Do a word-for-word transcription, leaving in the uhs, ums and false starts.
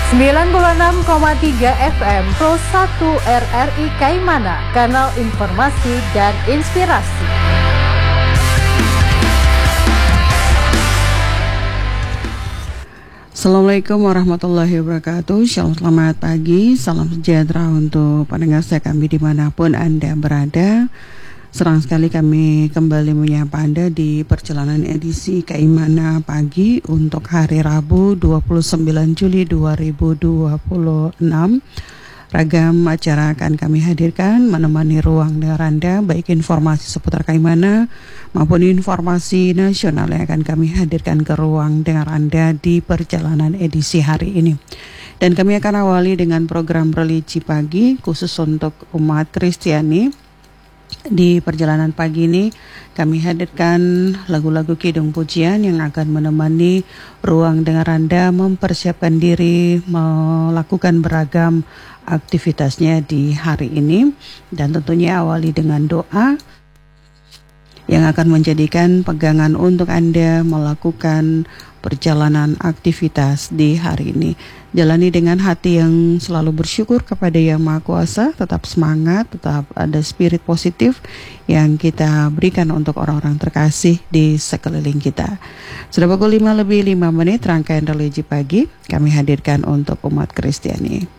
sembilan puluh enam koma tiga F M Pro satu R R I Kaimana, kanal informasi dan inspirasi. Assalamualaikum warahmatullahi wabarakatuh. Shalom, selamat pagi, salam sejahtera untuk pendengar saya kami dimanapun Anda berada. Senang sekali kami kembali menyapa Anda di perjalanan edisi Kaimana Pagi untuk hari Rabu dua puluh sembilan Juli dua ribu dua puluh enam. Ragam acara akan kami hadirkan menemani ruang dengar Anda, baik informasi seputar Kaimana maupun informasi nasional yang akan kami hadirkan ke ruang dengar Anda di perjalanan edisi hari ini. Dan kami akan awali dengan program religi pagi khusus untuk umat Kristiani. Di perjalanan pagi ini kami hadirkan lagu-lagu kidung pujian yang akan menemani ruang dengar Anda mempersiapkan diri melakukan beragam aktivitasnya di hari ini. Dan tentunya awali dengan doa yang akan menjadikan pegangan untuk Anda melakukan perjalanan aktivitas di hari ini. Jalani dengan hati yang selalu bersyukur kepada Yang Maha Kuasa, tetap semangat, tetap ada spirit positif yang kita berikan untuk orang-orang terkasih di sekeliling kita. Sudah pukul lima lebih lima menit, rangkaian religi pagi kami hadirkan untuk umat Kristiani.